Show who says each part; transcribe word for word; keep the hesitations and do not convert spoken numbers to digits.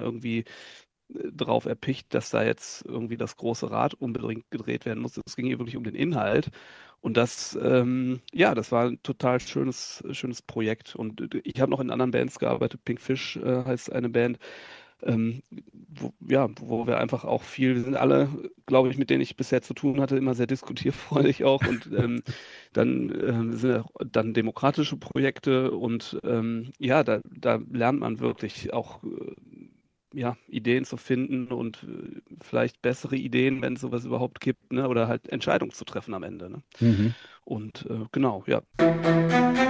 Speaker 1: irgendwie äh, drauf erpicht, dass da jetzt irgendwie das große Rad unbedingt gedreht werden muss. Es ging hier wirklich um den Inhalt. Und das, ähm, ja, das war ein total schönes, schönes Projekt. Und äh, ich habe noch in anderen Bands gearbeitet. Pink Fish äh, heißt eine Band, ähm, wo, ja, wo wir einfach auch viel, wir sind alle, glaube ich, mit denen ich bisher zu tun hatte, immer sehr diskutierfreudig auch. Und ähm, dann ähm, sind ja dann demokratische Projekte und ähm, ja, da, da lernt man wirklich auch äh, ja, Ideen zu finden und äh, vielleicht bessere Ideen, wenn es sowas überhaupt gibt, ne? Oder halt Entscheidungen zu treffen am Ende. Ne?
Speaker 2: Mhm.
Speaker 1: Und äh, genau, ja.